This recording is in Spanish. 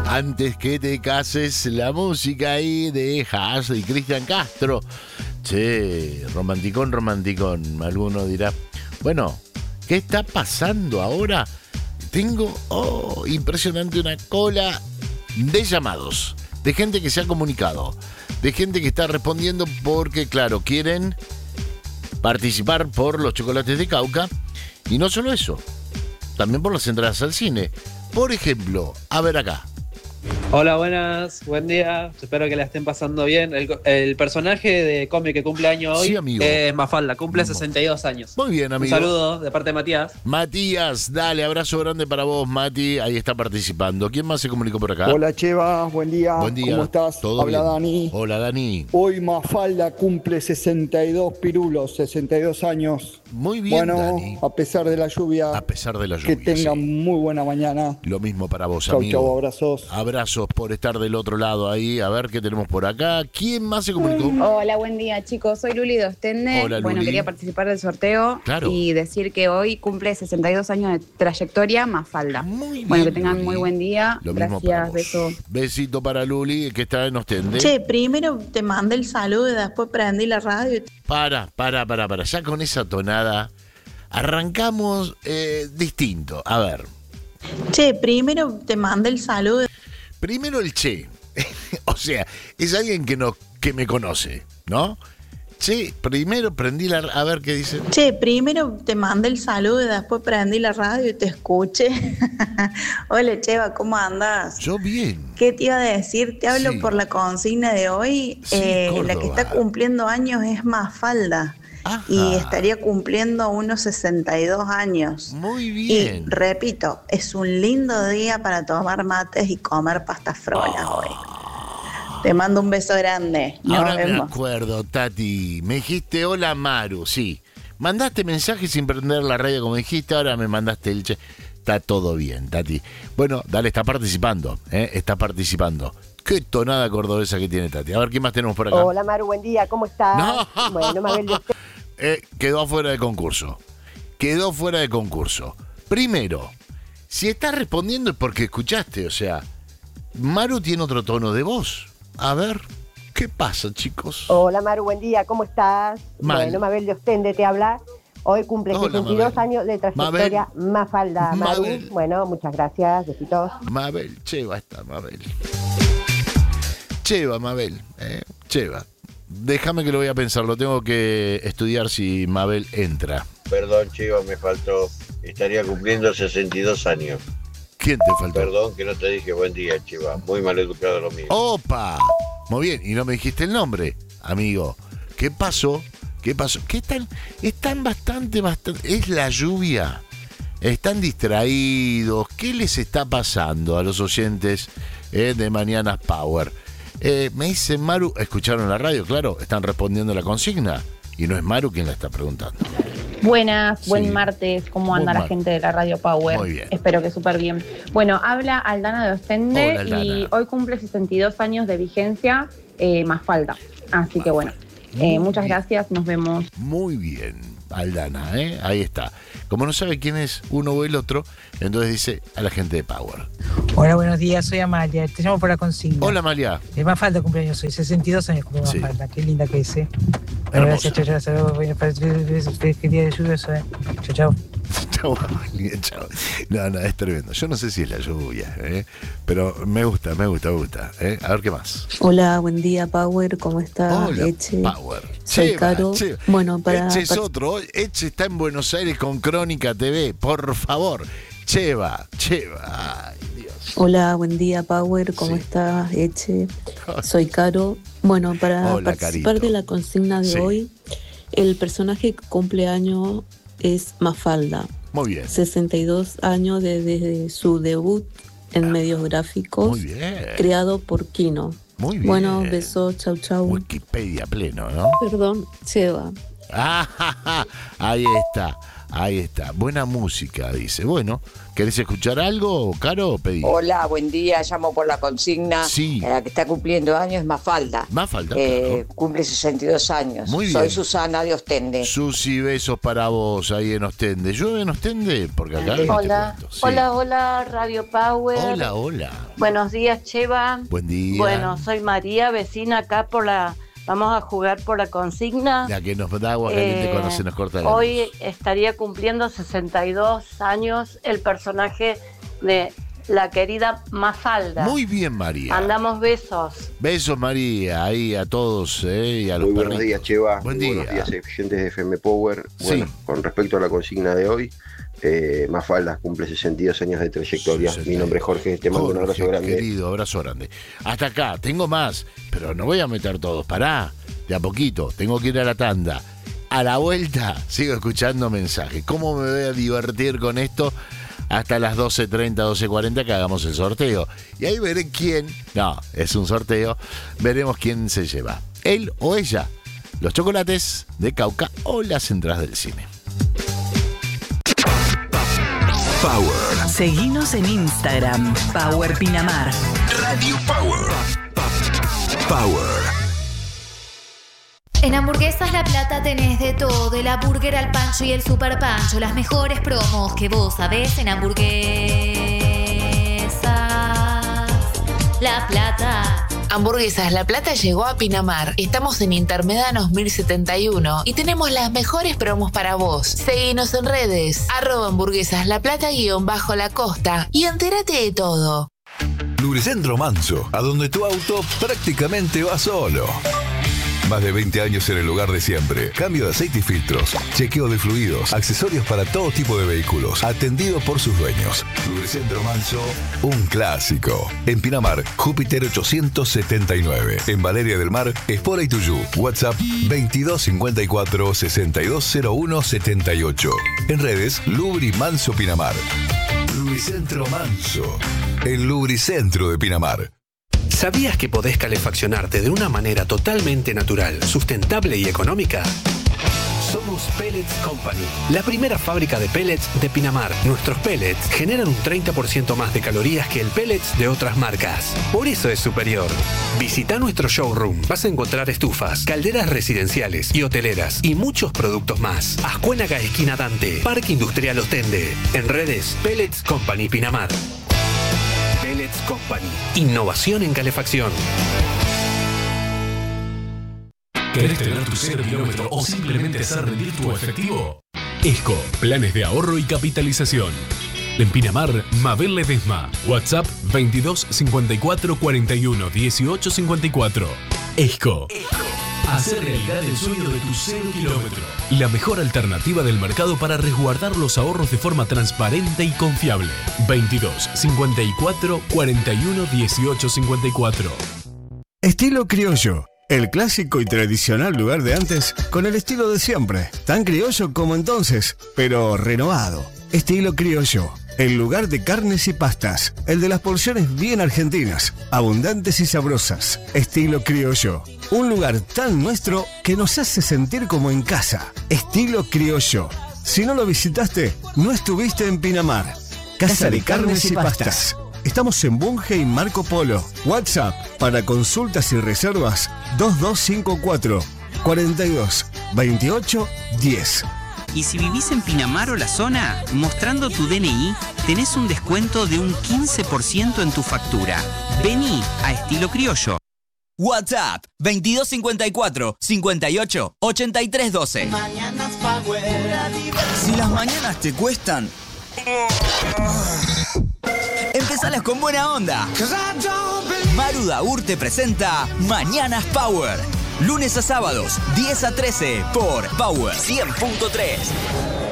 Antes que te cases, la música ahí de Haas y Cristian Castro. Che, romanticón, romanticón. Alguno dirá, bueno, ¿qué está pasando ahora? Tengo, impresionante, una cola de llamados, de gente que se ha comunicado, de gente que está respondiendo porque, claro, quieren participar por los chocolates de Cauca. Y no solo eso, también por las entradas al cine. Por ejemplo, a ver acá. Hola, buenas, buen día. Espero que la estén pasando bien. El personaje de cómic que cumple año hoy, Sí, amigo, es Mafalda, cumple 62 años. Muy bien, amigo. Un saludo de parte de Matías. Matías, dale, abrazo grande para vos, Mati. Ahí está participando. ¿Quién más se comunicó por acá? Hola, Cheva, buen día. Buen día. ¿Cómo estás? ¿Todo Habla bien? Dani. Hola, Dani. Hoy Mafalda cumple 62 pirulos, 62 años. Muy bien, bueno, Dani. a pesar de la lluvia. A pesar de la lluvia, que tengan sí. muy buena mañana. Lo mismo para vos, Chau, amigo. chau, abrazos. Abrazos por estar del otro lado ahí. A ver qué tenemos por acá. ¿Quién más se comunicó? Hola, buen día, chicos. Soy Luli de Ostende. Hola, Luli. Bueno, quería participar del sorteo. Claro. Y decir que hoy cumple 62 años de trayectoria Mafalda. Muy bien, bueno, que tengan Luli. muy buen día. Lo mismo para Gracias, vos. beso. Besito para Luli, que está en Ostende. Che, primero te mandé el saludo y después prendí la radio. Para. Ya con esa tonada arrancamos distinto. A ver. Che, primero te mandé el saludo. Primero el che. O sea, es alguien que me conoce, ¿no? Che, primero prendí la... A ver qué dice. Che, primero te mandé el saludo y después prendí la radio y te escuché. Hola, Cheva, ¿cómo andás? Yo bien. ¿Qué te iba a decir? Te hablo Sí. por la consigna de hoy. Sí, la que está Córdoba. cumpliendo años es Mafalda. Ajá. Y estaría cumpliendo unos 62 años. Muy bien. Y repito, es un lindo día para tomar mates y comer pastas frolas hoy. Te mando un beso grande. Nos Ahora me vemos. acuerdo, Tati. Me dijiste hola, Maru. Sí. Mandaste mensaje sin prender la radio como dijiste. Ahora me mandaste el che. Está todo bien, Tati. Bueno, dale, está participando. Está participando. Qué tonada cordobesa que tiene Tati. A ver, ¿qué más tenemos por acá? Hola Maru, buen día, ¿cómo estás? No. Bueno, Mabel de usted. Quedó fuera de concurso. Quedó fuera de concurso. Primero, si estás respondiendo es porque escuchaste. O sea, Maru tiene otro tono de voz. A ver, ¿qué pasa, chicos? Hola Maru, buen día, ¿cómo estás? Mal. Bueno, Mabel de Ostende te habla. Hoy cumple Hola, 62 Mabel. años de trayectoria Mafalda. Maru, Mabel. bueno, muchas gracias, besitos. Mabel, Cheva está, Mabel. Cheva, Mabel, Cheva. Déjame que lo voy a pensar, lo tengo que estudiar si Mabel entra. Perdón, Chivo, me faltó. Estaría cumpliendo 62 años. ¿Quién te faltó? Perdón que no te dije buen día, Chiva. Muy mal educado lo mío. ¡Opa! Muy bien, y no me dijiste el nombre, amigo. ¿Qué pasó? ¿Qué pasó? ¿Qué están bastante. ¿Es la lluvia? ¿Están distraídos? ¿Qué les está pasando a los oyentes de Mañanas Power? Me dicen Maru, ¿escucharon la radio? Claro, están respondiendo la consigna. Y no es Maru quien la está preguntando. Buenas, Sí. buen martes. ¿Cómo anda Buen la martes. gente de la Radio Power? Muy bien. Espero que súper bien. Bueno, habla Aldana de Ostende. Hola, Aldana. Y hoy cumple 62 años de vigencia, Mafalda. Así que bueno, muchas gracias, nos vemos. Muy bien, Aldana, ahí está. Como no sabe quién es uno o el otro, entonces dice a la gente de Power. Hola, buenos días, soy Amalia, te llamo por la consigna. Hola, Amalia. Es más falta cumpleaños hoy, 62 años cumple Sí. más falta, qué linda que es, Bueno, Hermoso. gracias, chao, chao, saludos, feliz día de lluvioso, Chao, chao. Chau, Amalia, chau. No, es tremendo. Yo no sé si es la lluvia, pero me gusta. A ver qué más. Hola, buen día, Power, ¿cómo está? Hola, Eche. Power. Soy Caro. Bueno, Eche es otro. Eche está en Buenos Aires con Crónica TV. Por favor. Cheva. Ay, Dios. Hola, buen día, Power, ¿cómo Sí. estás, Eche? Soy Caro. Bueno, para Hola, participar Carito. de la consigna de Sí. hoy, el personaje que cumple años es Mafalda. Muy bien. 62 años desde su debut en medios gráficos, Muy bien. creado por Kino. Muy bien. Bueno, besos, chau, chau. Wikipedia pleno, ¿no? Perdón, Cheva. Ahí está. Buena música, dice. Bueno, ¿querés escuchar algo, Caro, o pedí? Hola, buen día, llamo por la consigna. Sí. La que está cumpliendo años es Mafalda. Mafalda, claro. Cumple 62 años. Muy bien. Soy Susana de Ostende. Susi, besos para vos ahí en Ostende. ¿Llueve en Ostende? Porque acá... Hola, te cuento. Sí. hola, Radio Power. Hola. Buenos días, Cheva. Buen día. Bueno, soy María, vecina acá vamos a jugar por la consigna. La que nos da agua caliente cuando se nos corta la Hoy luz. estaría cumpliendo 62 años el personaje de la querida Mafalda. Muy bien, María. Mandamos besos. Besos, María, ahí a todos, y a los Muy buenos perritos. días, Cheva. Buen Buenos día. días, oyentes de FM Power. Bueno, Sí. con respecto a la consigna de hoy, Mafalda cumple 62 años de trayectoria. Mi nombre es Jorge, te mando un abrazo Jorge, grande. querido, abrazo grande. Hasta acá, tengo más, pero no voy a meter todos. Pará, de a poquito, tengo que ir a la tanda. A la vuelta, sigo escuchando mensajes. ¿Cómo me voy a divertir con esto? Hasta las 12:30, 12:40 que hagamos el sorteo. Y ahí veré quién, no, es un sorteo, veremos quién se lleva. Él o ella, los chocolates de Cauca o las entradas del cine. Power. Seguinos en Instagram, Power Pinamar. Radio Power. Power. En Hamburguesas La Plata tenés de todo, el hamburguer al pancho y el super pancho, las mejores promos que vos sabés en Hamburguesas La Plata. Hamburguesas La Plata llegó a Pinamar. Estamos en Intermedanos 1071 y tenemos las mejores promos para vos. Seguinos en redes, @hamburguesaslaplata_la costa y entérate de todo. Lubricentro Manso, a donde tu auto prácticamente va solo. Más de 20 años en el lugar de siempre. Cambio de aceite y filtros, chequeo de fluidos, accesorios para todo tipo de vehículos, atendido por sus dueños. Lubricentro Manso, un clásico. En Pinamar, Júpiter 879. En Valeria del Mar, Espora y Tuyú. WhatsApp 2254 6201 78. En redes, Lubri Manso Pinamar. Lubricentro Manso, el lubricentro de Pinamar. ¿Sabías que podés calefaccionarte de una manera totalmente natural, sustentable y económica? Somos Pellets Company, la primera fábrica de pellets de Pinamar. Nuestros pellets generan un 30% más de calorías que el pellets de otras marcas. Por eso es superior. Visita nuestro showroom. Vas a encontrar estufas, calderas residenciales y hoteleras y muchos productos más. Ascuénaga, esquina Dante, Parque Industrial Ostende. En redes, Pellets Company Pinamar. Pellets Company. Innovación en calefacción. ¿Querés tener tu 0 kilómetro o simplemente hacer rendir tu efectivo? ESCO, planes de ahorro y capitalización. En Pinamar, Mabel Ledesma. WhatsApp 22 54 41 18 54. ESCO. Hacer realidad el sueño de tu 0 kilómetro. La mejor alternativa del mercado para resguardar los ahorros de forma transparente y confiable. 22 54 41 18 54. Estilo criollo. El clásico y tradicional lugar de antes con el estilo de siempre. Tan criollo como entonces, pero renovado. Estilo criollo. El lugar de carnes y pastas. El de las porciones bien argentinas, abundantes y sabrosas. Estilo criollo. Un lugar tan nuestro que nos hace sentir como en casa. Estilo criollo. Si no lo visitaste, no estuviste en Pinamar. Casa de Carnes y Pastas. Estamos en Bunge y Marco Polo. WhatsApp para consultas y reservas 2254 42 28 10. Y si vivís en Pinamar o la zona, mostrando tu DNI, tenés un descuento de un 15% en tu factura. Vení a Estilo Criollo. WhatsApp 2254 58 83 12. Mañanas Power. Si las mañanas te cuestan, empezalas con buena onda. Maru Daur te presenta Mañanas Power. Lunes a sábados, 10 a 13 por Power 100.3.